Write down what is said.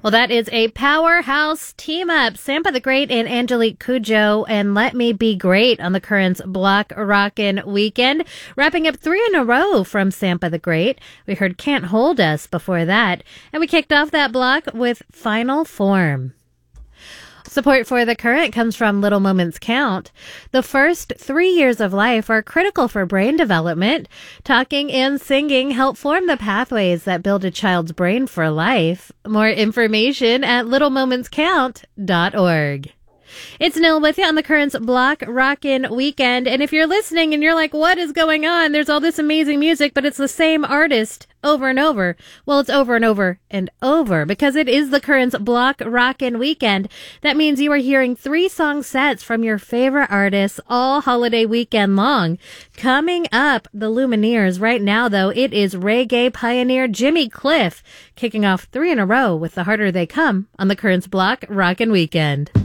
Well, that is a powerhouse team-up. Sampa the Great and Angelique Kidjo and Let Me Be Great on the Currents Block Rockin' Weekend. Wrapping up 3 in a row from Sampa the Great. We heard Can't Hold Us before that. And we kicked off that block with Final Form. Support for The Current comes from Little Moments Count. The first 3 years of life are critical for brain development. Talking and singing help form the pathways that build a child's brain for life. More information at littlemomentscount.org. It's Nil with you on the Currents Block Rockin' Weekend. And if you're listening and you're like, what is going on? There's all this amazing music, but it's the same artist over and over. Well, it's over and over and over because it is the Currents Block Rockin' Weekend. That means you are hearing 3 song sets from your favorite artists all holiday weekend long. Coming up, the Lumineers. Right now, though, it is reggae pioneer Jimmy Cliff kicking off 3 in a row with The Harder They Come on the Currents Block Rockin' Weekend.